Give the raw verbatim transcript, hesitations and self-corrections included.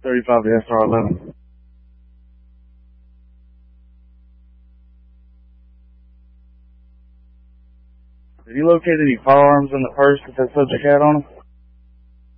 thirty-five to S R eleven. Have you located any firearms in the purse that that subject had on him?